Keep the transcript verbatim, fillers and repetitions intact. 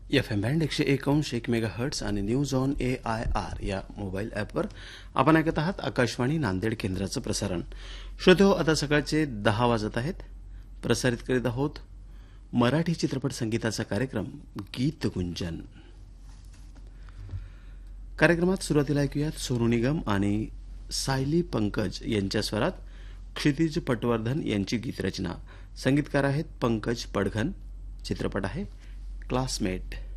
F M band एकशे एकावन्न एक मेगा हर्ट्स आणि news on A I R या मोबाईल ॲपवर आपण ऐकत आहात आकाशवाणी नांदेड केंद्राचं प्रसारण. श्रोते हो, आता सकाळचे दहा वाजत आहेत. प्रसारित करीत आहोत मराठी चित्रपट संगीताचा कार्यक्रम गीत गुंजन. कार्यक्रमात सुरुवातीला ऐकूयात सोनू निगम आणि सायली पंकज यांच्या स्वरात क्षितिज पटवर्धन यांची गीतरचना. संगीतकार आहेत पंकज पडघन. चित्रपट आहे क्लासमेट.